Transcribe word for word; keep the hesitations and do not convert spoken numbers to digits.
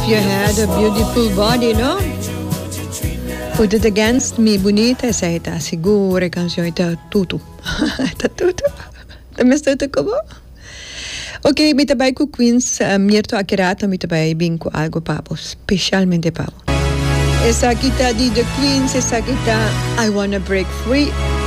you had a beautiful body, no? Put it against me, bonita, sei ta sicura canzone ta tutu. Ta tutu. Ta mesto como? Ok, mi tabai cu Queens, mierto accurata mi tabai binco algo pavo, specialmente pavo. Esa kita di The Queens, esa kita I Wanna Break Free.